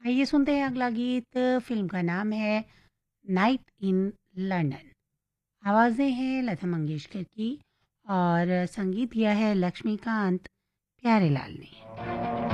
आइए सुनते हैं अगला गीत। फिल्म का नाम है नाइट इन लंदन। आवाज़ें हैं लता मंगेशकर की और संगीत दिया है लक्ष्मीकांत प्यारेलाल ने।